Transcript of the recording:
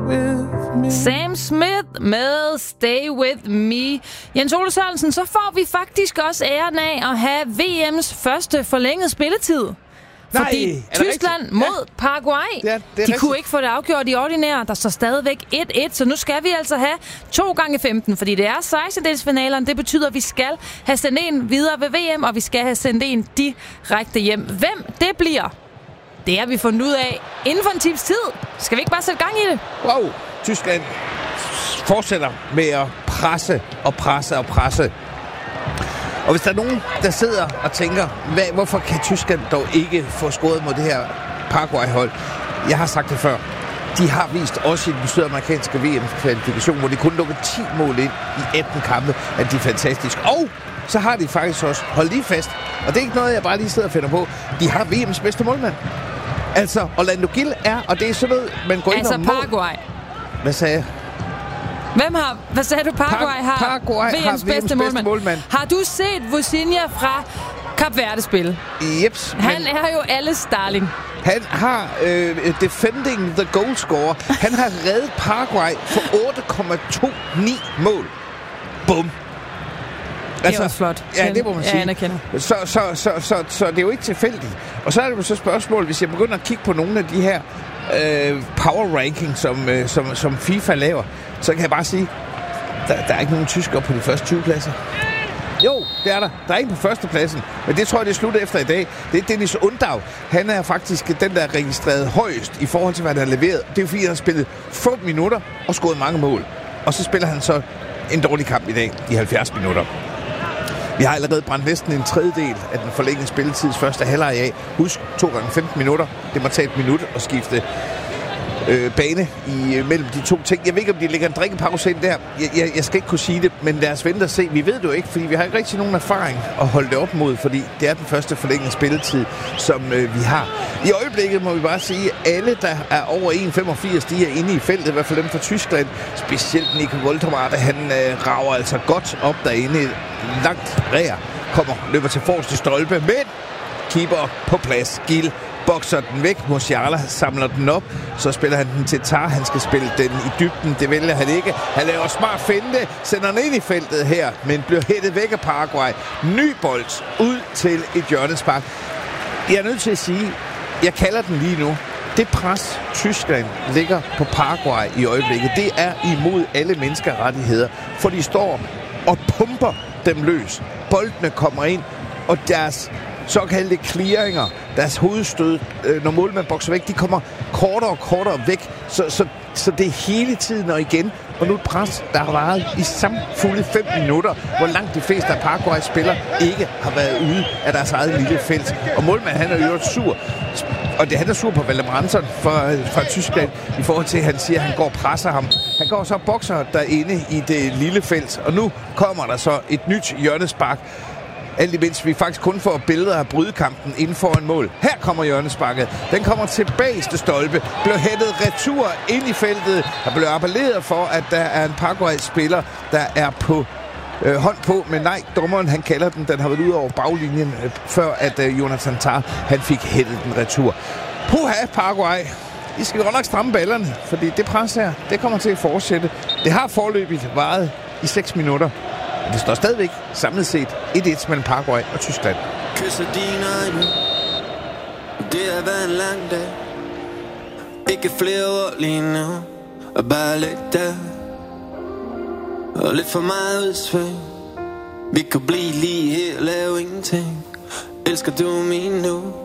Sam Smith med Stay With Me. Jens Ole Sørensen, så får vi faktisk også æren af at have VM's første forlængede spilletid. Fordi Tyskland mod Paraguay, de kunne ikke få det afgjort i ordinære. Der står stadigvæk 1-1, så nu skal vi altså have 2x15, fordi det er 16-delsfinalerne. Det betyder, at vi skal have sendt en videre ved VM, og vi skal have sendt en direkte hjem. Hvem det bliver, det har vi fundet ud af inden for en times tid. Skal vi ikke bare sætte gang i det? Wow, Tyskland fortsætter med at presse og presse og presse. Og hvis der er nogen, der sidder og tænker, hvorfor kan Tyskland dog ikke få scoret mod det her Paraguay-hold? Jeg har sagt det før. De har vist også i den sydamerikanske VM-kvalifikation, hvor de kun lukkede 10 mål ind i 18 kampe, at de er fantastisk. Og så har de faktisk også holdt lige fast. Og det er ikke noget, jeg bare lige sidder og finder på. De har VM's bedste målmand. Altså, Orlando Gil er, og det er sådan noget, man går ind og mål. Altså Paraguay. Hvad sagde jeg? Hvad sagde du? Paraguay har VM's bedste målmand. Har du set Vozinha fra Kap Verde spille? Jeps. Han er jo alles darling. Han har defending the goal scorer. Han har reddet Paraguay for 8,29 mål. Bum. Det er også flot. Ja, det må man sige. Jeg anerkender. Så det er jo ikke tilfældigt. Og så er det jo så spørgsmål, hvis jeg begynder at kigge på nogle af de her power ranking, som FIFA laver, så kan jeg bare sige, der er ikke nogen tyskere på de første 20 pladser. Jo, det er der. Der er en på førstepladsen, men det tror jeg, det er slut efter i dag. Det er Dennis Undav. Han er faktisk den, der er registreret højst i forhold til, hvad han har leveret. Det er fordi, han har spillet 5 minutter og scoret mange mål. Og så spiller han så en dårlig kamp i dag i 70 minutter. Vi har allerede brændt næsten en tredjedel af den forlængede spilletids første halvleg af. Husk, 2x15 minutter. Det må tage et minut at skifte bane mellem de to ting. Jeg ved ikke, om de lægger en drikkepause ind der. Jeg skal ikke kunne sige det, men lad os vente og se. Vi ved det jo ikke, fordi vi har ikke rigtig nogen erfaring at holde det op mod, fordi det er den første forlængede spilletid, som vi har. I øjeblikket må vi bare sige, at alle, der er over 1,85, de er inde i feltet, i hvert fald dem fra Tyskland. Specielt Nico Woltermar, han rager altså godt op derinde. Langt ræer løber til forreste stolpe, men keeper på plads. Gil bokser den væk. Musiala samler den op. Så spiller han den til Tar. Han skal spille den i dybden. Det vælger han ikke. Han laver smart finte. Sender den ind i feltet her. Men bliver hættet væk af Paraguay. Ny bold ud til et hjørnespark. Jeg er nødt til at sige, jeg kalder den lige nu. Det pres, Tyskland ligger på Paraguay i øjeblikket, det er imod alle menneskerettigheder. For de står og pumper dem løs. Boldene kommer ind, og deres såkaldte clearinger, deres hovedstød, når målmanden bokser væk, de kommer kortere og kortere væk. Så det er hele tiden og igen. Og nu et pres, der har varet i samfulde 5 minutter, hvor langt de fleste af Paraguays spillere ikke har været ude af deres eget lille felt. Og målmanden, han er jo sur. Og han er sur på Valdemar Anton fra Tyskland, i forhold til, at han siger, at han går og presser ham. Han går så og bokser derinde i det lille felt. Og nu kommer der så et nyt hjørnespark. Alt imens vi faktisk kun får billeder af brydekampen inden for en mål. Her kommer hjørnesparket. Den kommer tilbage til stolpe. Blev hættet retur ind i feltet. Der blev appelleret for, at der er en Paraguay-spiller, der er på hånd på. Men nej, dommeren han kalder den. Den har været ud over baglinjen, før at Jonathan Tah han fik hættet den retur. Puha, Paraguay. I skal godt nok stramme ballerne, fordi det pres her, det kommer til at fortsætte. Det har forløbigt varet i 6 minutter. Det står stadigvæk samlet set 1-1 mellem Paraguay og Tyskland. Kysser dine øjne. Det har været en lang dag. Ikke flere ord lige nu. Og bare lidt der. Og lidt for meget udsving. Vi kan blive lige her og lave ingenting. Elsker du mig nu?